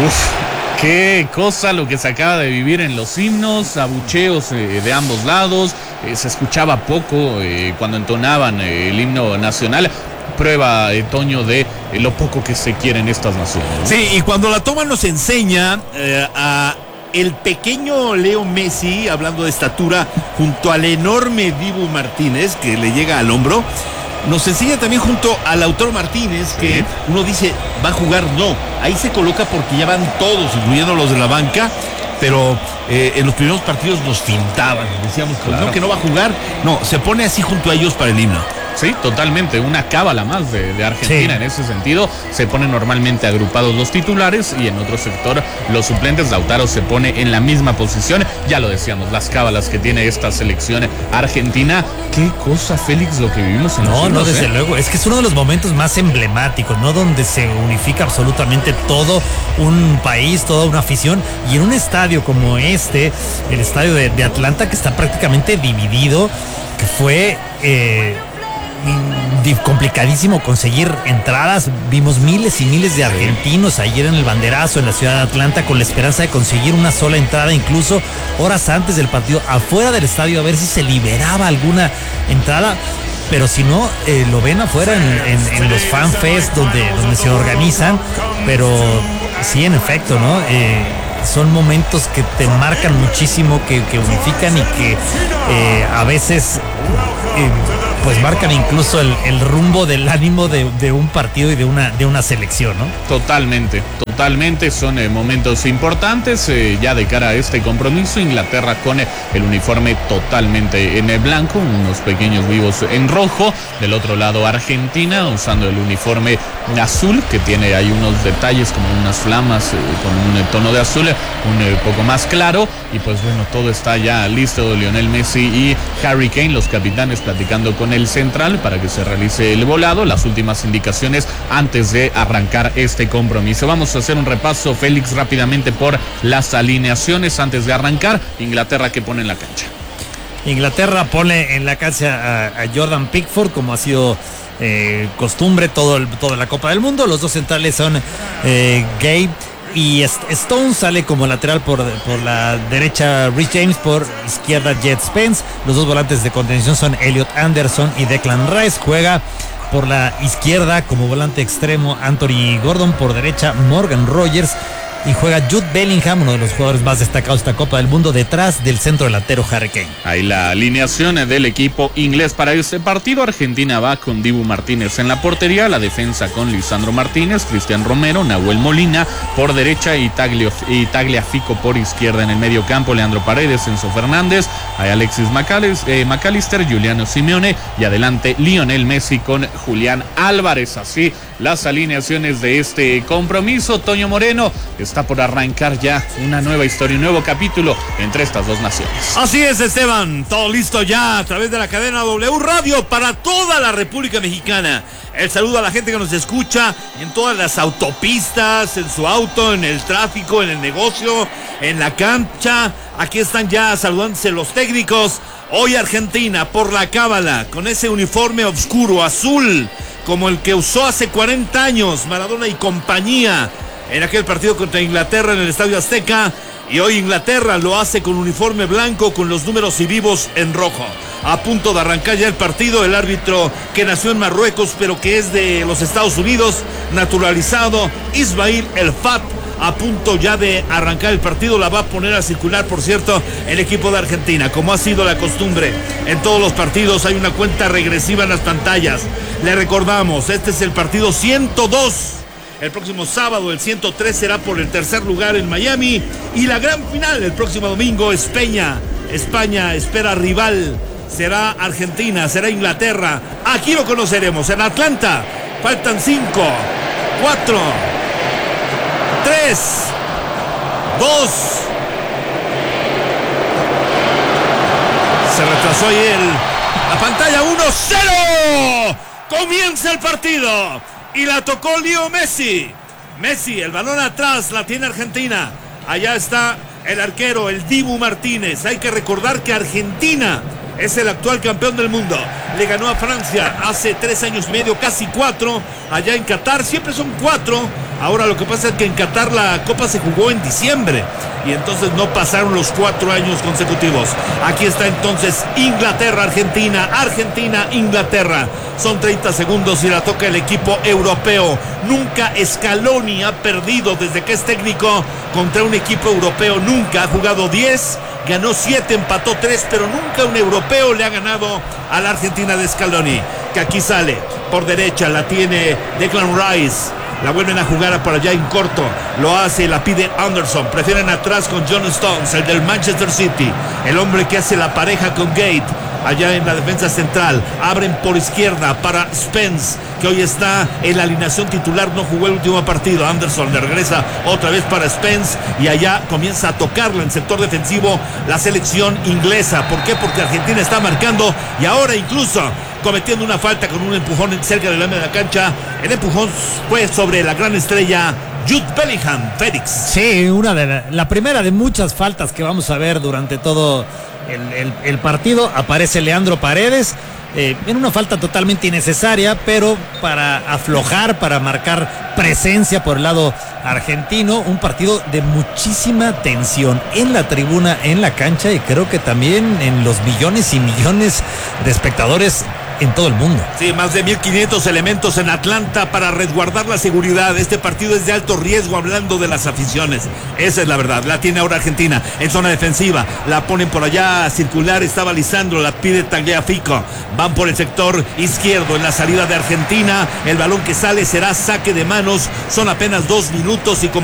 Uf, qué cosa lo que se acaba de vivir en los himnos, abucheos de ambos lados, se escuchaba poco cuando entonaban el himno nacional. Prueba, Toño, de lo poco que se quieren estas naciones, ¿no? Sí, y cuando la toma nos enseña a el pequeño Leo Messi, hablando de estatura, junto al enorme Dibu Martínez, que le llega al hombro. Nos enseña también junto a Lautaro Martínez, que uno dice, ¿va a jugar? No, ahí se coloca porque ya van todos, incluyendo los de la banca, pero en los primeros partidos nos fintaban, decíamos, claro, no, que no va a jugar. No, se pone así junto a ellos para el himno. Sí, totalmente, una cábala más de Argentina. Sí. En ese sentido, se ponen normalmente agrupados los titulares y en otro sector los suplentes. Lautaro se pone en la misma posición, ya lo decíamos, las cábalas que tiene esta selección argentina. Qué cosa, Félix, lo que vivimos en los himnos, No, desde luego, es que es uno de los momentos más emblemáticos, ¿no? Donde se unifica absolutamente todo un país, toda una afición, y en un estadio como este, el estadio de Atlanta, que está prácticamente dividido, que fue complicadísimo conseguir entradas. Vimos miles y miles de argentinos ayer en el banderazo en la ciudad de Atlanta con la esperanza de conseguir una sola entrada, incluso horas antes del partido, afuera del estadio, a ver si se liberaba alguna entrada. Pero si no, lo ven afuera en los FanFest donde se organizan. Pero sí, en efecto, ¿no? Son momentos que te marcan muchísimo, que unifican y que a veces pues marcan incluso el rumbo del ánimo de un partido y de una selección, ¿no? Totalmente, son momentos importantes ya de cara a este compromiso. Inglaterra con el uniforme totalmente en blanco, unos pequeños vivos en rojo. Del otro lado, Argentina usando el uniforme azul, que tiene ahí unos detalles como unas flamas con un tono de azul un poco más claro. Y pues bueno, todo está ya listo. Lionel Messi y Harry Kane, los capitanes, platicando con el central para que se realice el volado. Las últimas indicaciones antes de arrancar este compromiso. Vamos a hacer un repaso, Félix, rápidamente por las alineaciones antes de arrancar. Inglaterra, ¿qué pone en la cancha? Inglaterra pone en la cancha a Jordan Pickford, como ha sido costumbre toda la Copa del Mundo. Los dos centrales son Gabe y Stone. Sale como lateral por la derecha Reece James, por izquierda Jet Spence. Los dos volantes de contención son Elliot Anderson y Declan Rice. Juega por la izquierda como volante extremo Anthony Gordon, por derecha Morgan Rogers, y juega Jude Bellingham, uno de los jugadores más destacados de esta Copa del Mundo, detrás del centro delantero Harry Kane. Ahí la alineación del equipo inglés para este partido. Argentina va con Dibu Martínez en la portería, la defensa con Lisandro Martínez, Cristian Romero, Nahuel Molina por derecha y Tagliafico por izquierda. En el medio campo, Leandro Paredes, Enzo Fernández, hay Alexis McAllister, Giuliano Simeone y adelante Lionel Messi con Julián Álvarez. Así las alineaciones de este compromiso. Toño Moreno, está por arrancar ya una nueva historia, un nuevo capítulo entre estas dos naciones. Así es, Esteban, todo listo ya a través de la cadena W Radio para toda la República Mexicana. El saludo a la gente que nos escucha en todas las autopistas, en su auto, en el tráfico, en el negocio, en la cancha. Aquí están ya saludándose los técnicos. Hoy Argentina por la cábala, con ese uniforme oscuro azul, como el que usó hace 40 años Maradona y compañía en aquel partido contra Inglaterra en el Estadio Azteca. Y hoy Inglaterra lo hace con uniforme blanco, con los números y vivos en rojo. A punto de arrancar ya el partido, el árbitro que nació en Marruecos pero que es de los Estados Unidos, naturalizado, Ismail El Fat, a punto ya de arrancar el partido. La va a poner a circular, por cierto, el equipo de Argentina. Como ha sido la costumbre en todos los partidos, hay una cuenta regresiva en las pantallas. Le recordamos, este es el partido 102. El próximo sábado el 103 será por el tercer lugar en Miami. Y la gran final el próximo domingo, España espera rival. Será Argentina, será Inglaterra. Aquí lo conoceremos en Atlanta. Faltan 5, 4, 3, 2. Se retrasó ahí la pantalla. 1-0. Comienza el partido. Y la tocó Leo Messi. Messi, el balón atrás, la tiene Argentina. Allá está el arquero, el Dibu Martínez. Hay que recordar que Argentina es el actual campeón del mundo. Le ganó a Francia hace 3 años y medio, casi 4, allá en Qatar. Siempre son 4. Ahora lo que pasa es que en Qatar la Copa se jugó en diciembre y entonces no pasaron los 4 años consecutivos. Aquí está entonces Inglaterra, Argentina, Argentina, Inglaterra. Son 30 segundos y la toca el equipo europeo. Nunca Scaloni ha perdido desde que es técnico contra un equipo europeo. Nunca ha jugado 10, ganó 7, empató 3, pero nunca un europeo le ha ganado a la Argentina de Scaloni. Que aquí sale por derecha, la tiene Declan Rice. La vuelven a jugar por allá en corto. Lo hace y la pide Anderson. Prefieren atrás con John Stones, el del Manchester City. El hombre que hace la pareja con Gate. Allá en la defensa central. Abren por izquierda para Spence, que hoy está en la alineación titular. No jugó el último partido. Anderson le regresa otra vez para Spence. Y allá comienza a tocarla en sector defensivo la selección inglesa. ¿Por qué? Porque Argentina está marcando. Y ahora incluso cometiendo una falta con un empujón cerca del medio de la cancha. El empujón fue sobre la gran estrella Jude Bellingham, Félix. Sí, la primera de muchas faltas que vamos a ver durante todo el partido. Aparece Leandro Paredes en una falta totalmente innecesaria, pero para aflojar, para marcar presencia por el lado argentino. Un partido de muchísima tensión en la tribuna, en la cancha, y creo que también en los millones y millones de espectadores en todo el mundo. Sí, más de 1,500 elementos en Atlanta para resguardar la seguridad. Este partido es de alto riesgo, hablando de las aficiones. Esa es la verdad. La tiene ahora Argentina en zona defensiva. La ponen por allá circular, estaba Lisandro, la pide Tagliafico. Van por el sector izquierdo en la salida de Argentina. El balón que sale será saque de manos. Son apenas 2 minutos y